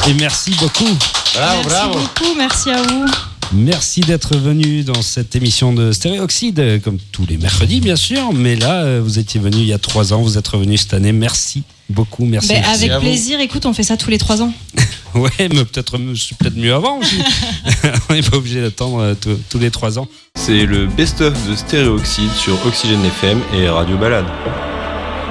Et merci beaucoup. Merci beaucoup, merci à vous. Merci d'être venu dans cette émission de Stéréoxyde, comme tous les mercredis bien sûr, mais là vous étiez venu il y a 3 ans, vous êtes revenu cette année, merci beaucoup, merci. Avec plaisir, écoute, on fait ça tous les 3 ans. Ouais, mais peut-être mieux avant aussi. On n'est pas obligé d'attendre tous les 3 ans. C'est le best-of de Stéréoxyde sur Oxygène FM et Radio Balade.